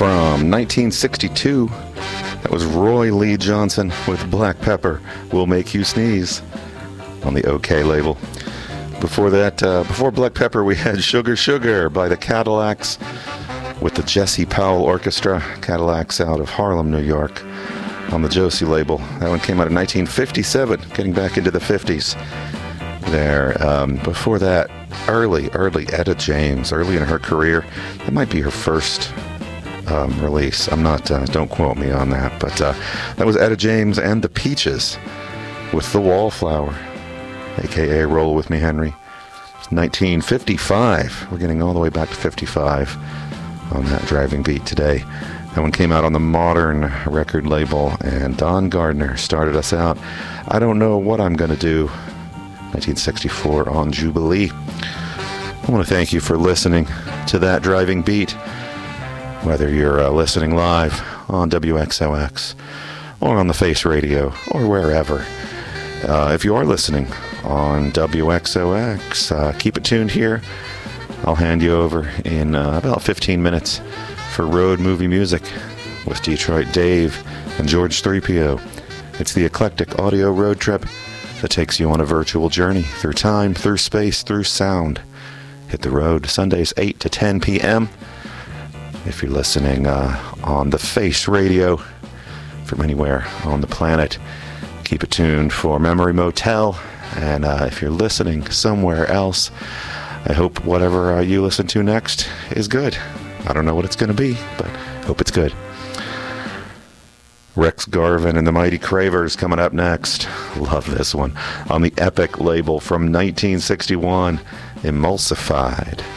from 1962. That was Roy Lee Johnson with Black Pepper, Will Make You Sneeze, on the OK label. Before that, before Black Pepper, we had Sugar Sugar by the Cadillacs with the Jesse Powell Orchestra. Cadillacs out of Harlem, New York, on the Josie label. That one came out in 1957, getting back into the 50s there. Before that, early Etta James, early in her career. That might be her first release. I'm not, don't quote me on that, but that was Etta James and the Peaches with The Wallflower, aka Roll With Me Henry. 1955. We're getting all the way back to 55 on that driving beat today. That one came out on the Modern record label, and Don Gardner started us out. I Don't Know What I'm Gonna Do, 1964 on Jubilee. I want to thank you for listening to that driving beat, whether you're listening live on WXOX or on the Face Radio or wherever. If you are listening on WXOX, keep it tuned here. I'll hand you over in about 15 minutes for Road Movie Music with Detroit Dave and George 3PO. It's the eclectic audio road trip that takes you on a virtual journey through time, through space, through sound. Hit the road Sundays 8 to 10 p.m. If you're listening on the Face Radio from anywhere on the planet, keep it tuned for Memory Motel. And if you're listening somewhere else, I hope whatever you listen to next is good. I don't know what it's going to be, but I hope it's good. Rex Garvin and the Mighty Cravers coming up next. Love this one. On the Epic label from 1961, Emulsified.